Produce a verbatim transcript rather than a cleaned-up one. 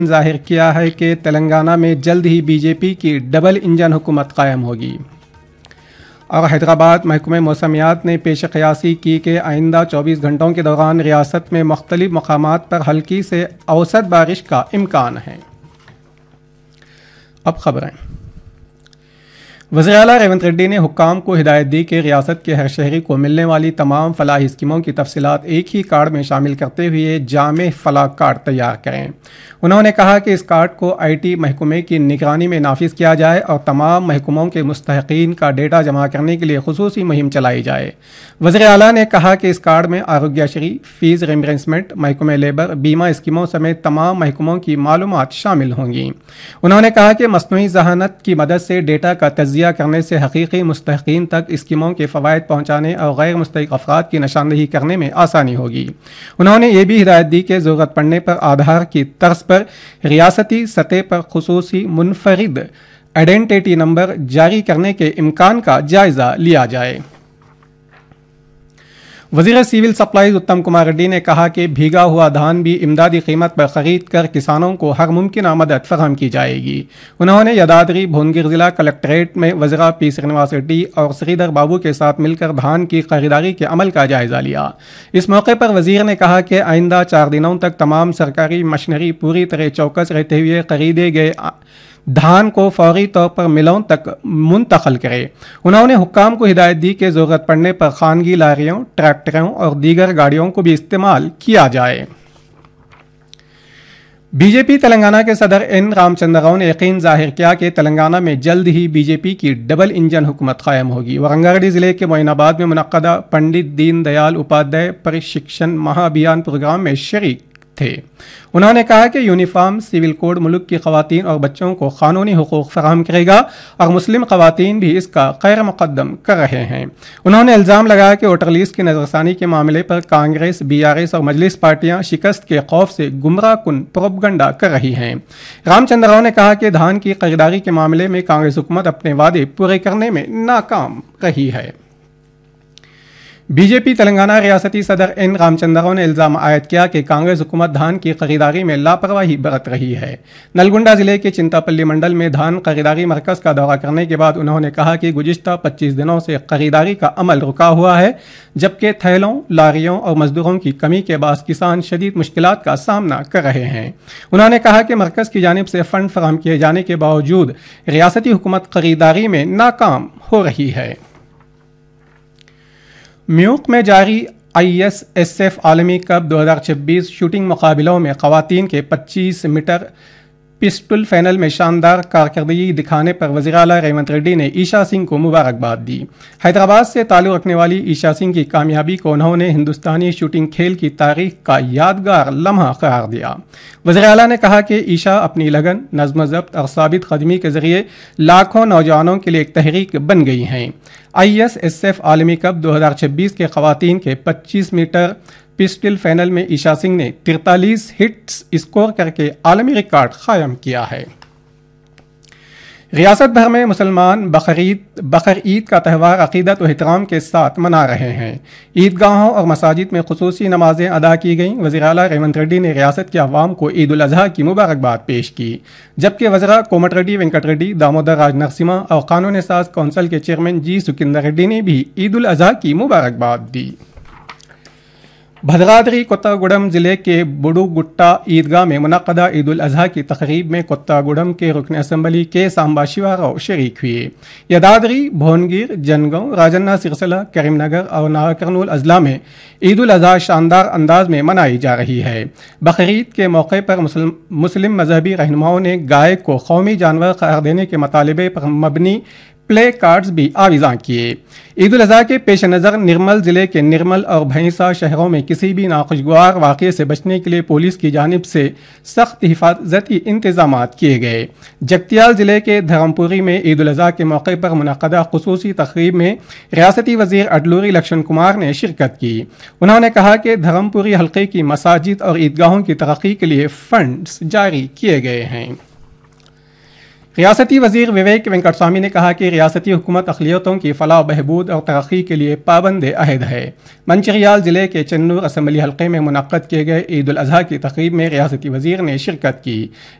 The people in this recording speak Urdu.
ظاہر کیا ہے کہ تلنگانہ میں جلد ہی بی جے پی کی ڈبل انجن حکومت قائم ہوگی۔ اور حیدرآباد محکمہ موسمیات نے پیش قیاسی کی کہ آئندہ چوبیس گھنٹوں کے دوران ریاست میں مختلف مقامات پر ہلکی سے اوسط بارش کا امکان ہے۔ اب خبریں۔ وزیر اعلیٰ ریونت ریڈی نے حکام کو ہدایت دی کہ ریاست کے ہر شہری کو ملنے والی تمام فلاحی اسکیموں کی تفصیلات ایک ہی کارڈ میں شامل کرتے ہوئے جامع فلاح کارڈ تیار کریں۔ انہوں نے کہا کہ اس کارڈ کو آئی ٹی محکمے کی نگرانی میں نافذ کیا جائے اور تمام محکموں کے مستحقین کا ڈیٹا جمع کرنے کے لیے خصوصی مہم چلائی جائے۔ وزیر اعلیٰ نے کہا کہ اس کارڈ میں آروگیہ شری، فیس ریمبرسمنٹ، محکمہ لیبر، بیمہ اسکیموں سمیت تمام محکموں کی معلومات شامل ہوں گی۔ انہوں نے کہا کہ مصنوعی ذہانت کی مدد سے ڈیٹا کا تجزیہ کرنے سے حقیقی مستحقین تک اسکیموں کے فوائد پہنچانے اور غیر مستحق افراد کی نشاندہی کرنے میں آسانی ہوگی۔ انہوں نے یہ بھی ہدایت دی کہ ضرورت پڑنے پر آدھار کی طرز پر ریاستی سطح پر خصوصی منفرد آئیڈینٹی نمبر جاری کرنے کے امکان کا جائزہ لیا جائے۔ وزیر سیول سپلائز اتم کمار ریڈی نے کہا کہ بھیگا ہوا دھان بھی امدادی قیمت پر خرید کر کسانوں کو ہر ممکنہ مدد فراہم کی جائے گی۔ انہوں نے یدادری بھونگیر ضلع کلکٹریٹ میں وزراء پی سرینواس ریڈی اور سریدھر بابو کے ساتھ مل کر دھان کی خریداری کے عمل کا جائزہ لیا۔ اس موقع پر وزیر نے کہا کہ آئندہ چار دنوں تک تمام سرکاری مشینری پوری طرح چوکس رہتے ہوئے خریدے گئے دھان کو فوری طور پر ملوں تک منتقل کرے۔ انہوں نے حکام کو ہدایت دی کہ ضرورت پڑنے پر خانگی لاریوں، ٹریکٹروں اور دیگر گاڑیوں کو بھی استعمال کیا جائے۔ بی جے پی تلنگانہ کے صدر این رام چندر راؤ نے یقین ظاہر کیا کہ تلنگانہ میں جلد ہی بی جے پی کی ڈبل انجن حکومت قائم ہوگی۔ وہ رنگا ریڈی ضلع کے معین آباد میں منعقدہ پنڈت دین دیال اپادھیائے پرشکشن مہا ابھیان پروگرام میں شریک تھے۔ انہوں نے کہا کہ یونیفارم سول کوڈ ملک کی خواتین اور بچوں کو قانونی حقوق فراہم کرے گا اور مسلم خواتین بھی اس کا خیر مقدم کر رہے ہیں۔ انہوں نے الزام لگایا کہ ووٹر لیسٹ کی نظر ثانی کے معاملے پر کانگریس، بی آر ایس اور مجلس پارٹیاں شکست کے خوف سے گمراہ کن پروپگنڈا کر رہی ہیں۔ رام چندر راؤ نے کہا کہ دھان کی خریداری کے معاملے میں کانگریس حکومت اپنے وعدے پورے کرنے میں ناکام رہی ہے۔ بی جے پی تلنگانہ ریاستی صدر این رام چندر راؤ نے الزام عائد کیا کہ کانگریس حکومت دھان کی خریداری میں لاپرواہی برت رہی ہے۔ نلگنڈا ضلع کے چنتاپلی منڈل میں دھان خریداری مرکز کا دورہ کرنے کے بعد انہوں نے کہا کہ گزشتہ پچیس دنوں سے خریداری کا عمل رکا ہوا ہے، جبکہ تھیلوں، لاریوں اور مزدوروں کی کمی کے باعث کسان شدید مشکلات کا سامنا کر رہے ہیں۔ انہوں نے کہا کہ مرکز کی جانب سے فنڈ فراہم کیے جانے کے باوجود ریاستی حکومت خریداری میں ناکام ہو رہی ہے۔ میوک میں جاری آئی ایس ایس ایف عالمی کپ دو ہزار چھبیس شوٹنگ مقابلوں میں خواتین کے پچیس میٹر پسٹل فائنل میں شاندار کارکردگی دکھانے پر وزیر اعلیٰ ریونت ریڈی نے ایشا سنگھ کو مبارکباد دی۔ حیدرآباد سے تعلق رکھنے والی ایشا سنگھ کی کامیابی کو انہوں نے ہندوستانی شوٹنگ کھیل کی تاریخ کا یادگار لمحہ قرار دیا۔ وزیر اعلیٰ نے کہا کہ ایشا اپنی لگن، نظم و ضبط اور ثابت قدمی کے ذریعے لاکھوں نوجوانوں کے لیے ایک تحریک بن گئی ہیں۔ آئی ایس ایس ایف عالمی کپ دو ہزار چھبیس کے خواتین کے پچیس میٹر پسٹل فائنل میں ایشا سنگھ نے تینتالیس ہٹس اسکور کر کے عالمی ریکارڈ قائم کیا ہے۔ ریاست بھر میں مسلمان بقرعید بقر عید کا تہوار عقیدت و احترام کے ساتھ منا رہے ہیں۔ عیدگاہوں اور مساجد میں خصوصی نمازیں ادا کی گئیں۔ وزیر اعلیٰ ریونت ریڈی نے ریاست کے عوام کو عید الاضحیٰ کی مبارکباد پیش کی، جبکہ وزراء کومٹ ریڈی وینکٹ ریڈی، دامودر راج نرسمہا اور قانون ساز کونسل کے چیئرمین جی سکندر ریڈی نے بھی عید الاضحیٰ کی مبارکباد دی۔ بھدرادری کوتہ گوڑم ضلع کے بڑو گٹا عیدگاہ میں منعقدہ عید الاضحیٰ کی تقریب میں کوتہ گوڑم کے رکن اسمبلی کے سامبا شیوا راؤ شریک ہوئے۔ یدادری، بھونگیر، جنگاؤں، راجنا سرسلہ، کریم نگر اور ناگر کرنول اضلاع میں عید الاضحیٰ شاندار انداز میں منائی جا رہی ہے۔ بقرعید کے موقع پر مسلم مسلم مذہبی رہنماؤں نے گائے کو قومی جانور قرار دینے کے مطالبے پر مبنی پلے کارڈز بھی آویزاں کیے۔ عید الاضحیٰ کے پیش نظر نرمل ضلع کے نرمل اور بھینسا شہروں میں کسی بھی ناخوشگوار واقعے سے بچنے کے لیے پولیس کی جانب سے سخت حفاظتی انتظامات کیے گئے۔ جگتیال ضلع کے دھرمپوری میں عید الاضحیٰ کے موقع پر منعقدہ خصوصی تقریب میں ریاستی وزیر اڈلوری لکشمن کمار نے شرکت کی۔ انہوں نے کہا کہ دھرمپوری حلقے کی مساجد اور عیدگاہوں کی ترقی کے لیے فنڈز جاری کیے گئے ہیں۔ ریاستی وزیر وویک وینکٹ سوامی نے کہا کہ ریاستی حکومت اقلیتوں کی فلاح و بہبود اور ترقی کے لیے پابند عہد ہے۔ منچریال ضلع کے چنور اسمبلی حلقے میں منعقد کیے گئے عید الاضحیٰ کی تقریب میں ریاستی وزیر نے شرکت کی۔